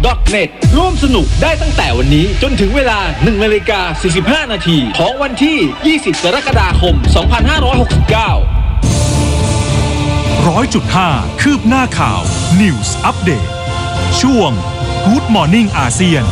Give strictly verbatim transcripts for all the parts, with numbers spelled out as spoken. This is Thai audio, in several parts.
เน็ต ร่วมสนุกได้ตั้งแต่วันนี้จนถึงเวลา หนึ่งนาฬิกาสี่สิบห้านาทีของวันที่ ยี่สิบ กรกฎาคม สองพันห้าร้อยหกสิบเก้าร้อยจุดห้า คืบหน้าข่าว News Update ช่วง Good Morning อาเซียน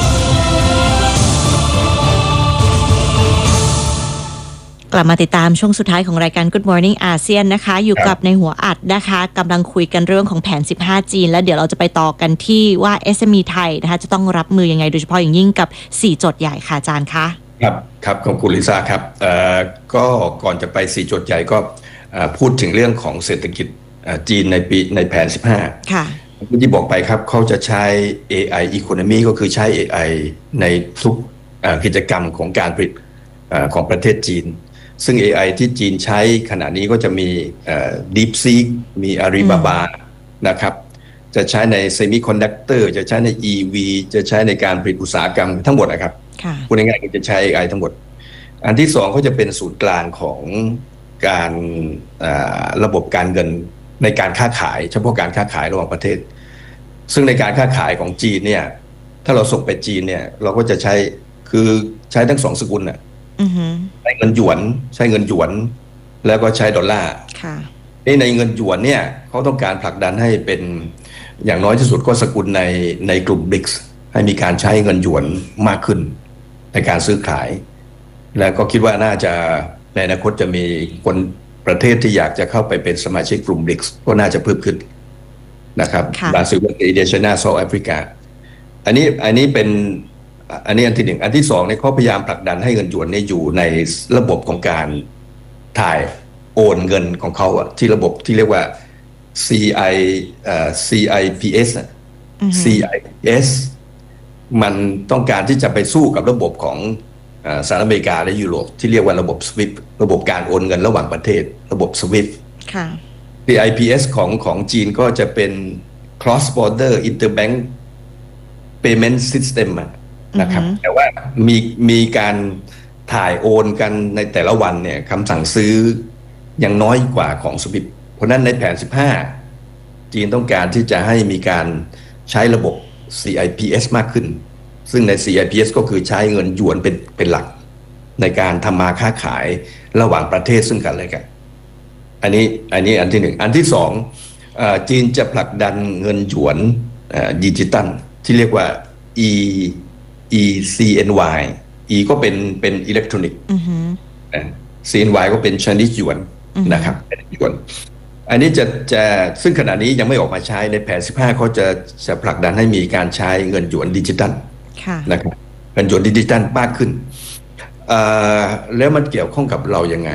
กลับมาติดตามช่วงสุดท้ายของรายการ Good Morning อาเซียนนะคะอยู่กับในหัวอัดนะคะกำลังคุยกันเรื่องของแผนสิบห้าจีนแล้วเดี๋ยวเราจะไปต่อกันที่ว่า เอส เอ็ม อี ไทยนะคะจะต้องรับมือยังไงโดยเฉพาะอย่างยิ่งกับสี่โจทย์ใหญ่ค่ะอาจารย์คะครับครับขอบคุณลิซ่าครับเอ่อก็ก่อนจะไปสี่โจทย์ใหญ่ก็พูดถึงเรื่องของเศรษฐกิจจีนในปีในแผนสิบห้าค่ะที่บอกไปครับเขาจะใช้ เอ ไอ Economy ก็คือใช้ เอ ไอ ในทุกกิจกรรมของการผลิตของประเทศจีนซึ่ง เอ ไอ ที่จีนใช้ขณะนี้ก็จะมี DeepSeek มี Alibaba นะครับจะใช้ใน Semiconductor จะใช้ใน อี วี จะใช้ในการผลิตอุตสาหกรรมทั้งหมดนะครับพูดง่ายๆจะใช้ เอ ไอ ทั้งหมดอันที่สองเขาจะเป็นศูนย์กลางของการระบบการเงินในการค้าขายเฉพาะการค้าขายระหว่างประเทศซึ่งในการค้าขายของจีนเนี่ยถ้าเราส่งไปจีนเนี่ยเราก็จะใช้คือใช้ทั้งสองสกุลน่ะใช้เงินหยวนใช้เงินหยวนแล้วก็ใช้ดอลลาร์ในเงินหยวนเนี่ยเขาต้องการผลักดันให้เป็นอย่างน้อยที่สุดก็สกุลในในกลุ่ม บริกส์ ให้มีการใช้เงินหยวนมากขึ้นในการซื้อขายแล้วก็คิดว่าน่าจะในอนาคตจะมีคนประเทศที่อยากจะเข้าไปเป็นสมาชิกกลุ่ม บริกส์ ก็น่าจะเพิ่มขึ้นนะครับบราซิลอินเดียไชน่าเซาท์แอฟริกาอันนี้อันนี้เป็นอันนี้อันที่หนึ่งอันที่สองเนี่ยเขาพยายามผลักดันให้เงินหยวนเนี่ยอยู่ในระบบของการถ่ายโอนเงินของเขาอะที่ระบบที่เรียกว่า ซี ไอ เอ่อ ซี ไอ พี เอส ซี ไอ พี เอส มันต้องการที่จะไปสู้กับระบบของสหรัฐอเมริกาและยุโรปที่เรียกว่าระบบ สวิฟต์ ระบบการโอนเงินระหว่างประเทศระบบ สวิฟต์ค่ะซี ไอ พี เอส ของของจีนก็จะเป็น cross border interbank payment system นะครับแต่ว่ามีมีการถ่ายโอนกันในแต่ละวันเนี่ยคำสั่งซื้อยังน้อยกว่าของ สวิฟต์ เพราะนั้นในแผนสิบห้าจีนต้องการที่จะให้มีการใช้ระบบ ซี ไอ พี เอส มากขึ้นซึ่งใน ซี ไอ พี เอส ก็คือใช้เงินหยวนเป็นเป็นหลักในการทำมาค้าขายระหว่างประเทศซึ่งกันและกันอันนี้อันนี้อันที่หนึ่งอันที่สองจีนจะผลักดันเงินหยวนดิจิตัลที่เรียกว่า E E ซี เอ็น วาย E ก็เป็นเป็นอิเล็กทรอนิกส์ ซี เอ็น วาย ก็เป็น Chinese หยวนนะครับเป็นหยวนอันนี้จะจะซึ่งขณะนี้ยังไม่ออกมาใช้ในแผนสิบห้าเขาจะจะผลักดันให้มีการใช้เงินหยวนดิจิตัลนะครับเงินหยวนดิจิตัลมากขึ้นแล้วมันเกี่ยวข้องกับเรายังไง